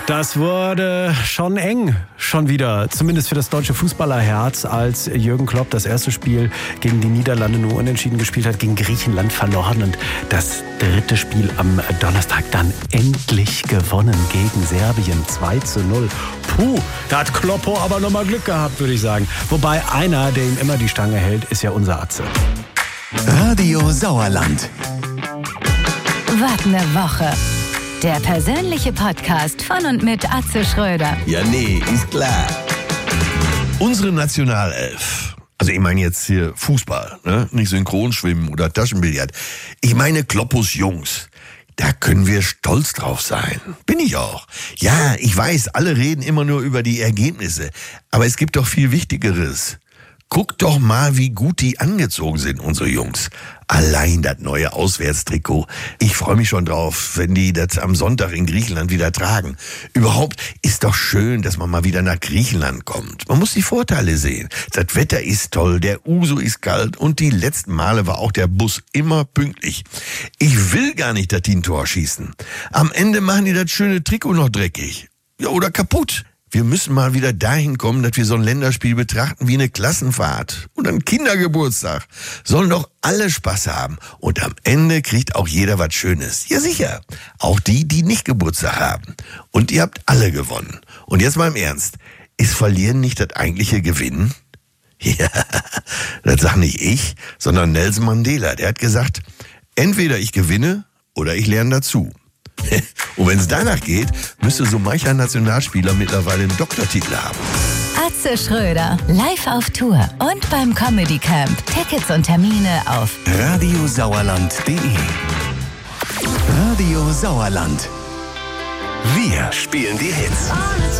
Das wurde schon eng, schon wieder, zumindest für das deutsche Fußballerherz, als Jürgen Klopp das erste Spiel gegen die Niederlande nur unentschieden gespielt hat, gegen Griechenland verloren und das dritte Spiel am Donnerstag dann endlich gewonnen gegen Serbien 2:0. Puh, da hat Kloppo aber nochmal Glück gehabt, würde ich sagen. Wobei einer, der ihm immer die Stange hält, ist ja unser Atze. Radio Sauerland. Was ne Woche. Der persönliche Podcast von und mit Atze Schröder. Ja, nee, ist klar. Unsere Nationalelf, also ich meine jetzt hier Fußball, ne? Nicht Synchronschwimmen oder Taschenbillard. Ich meine Kloppos Jungs. Da können wir stolz drauf sein. Bin ich auch. Ja, ich weiß, alle reden immer nur über die Ergebnisse. Aber es gibt doch viel Wichtigeres. Guck doch mal, wie gut die angezogen sind, unsere Jungs. Allein das neue Auswärtstrikot. Ich freue mich schon drauf, wenn die das am Sonntag in Griechenland wieder tragen. Überhaupt ist doch schön, dass man mal wieder nach Griechenland kommt. Man muss die Vorteile sehen. Das Wetter ist toll, der Uso ist kalt und die letzten Male war auch der Bus immer pünktlich. Ich will gar nicht, dass die ein Tor schießen. Am Ende machen die das schöne Trikot noch dreckig. Ja, oder kaputt. Wir müssen mal wieder dahin kommen, dass wir so ein Länderspiel betrachten wie eine Klassenfahrt oder einen Kindergeburtstag. Sollen doch alle Spaß haben und am Ende kriegt auch jeder was Schönes. Ja sicher, auch die, die nicht Geburtstag haben. Und ihr habt alle gewonnen. Und jetzt mal im Ernst, ist Verlieren nicht das eigentliche Gewinnen? Ja, das sag nicht ich, sondern Nelson Mandela. Der hat gesagt, entweder ich gewinne oder ich lerne dazu. Und wenn es danach geht, müsste so mancher Nationalspieler mittlerweile einen Doktortitel haben. Atze Schröder, live auf Tour und beim Comedy Camp. Tickets und Termine auf radiosauerland.de. Radio Sauerland. Wir spielen die Hits.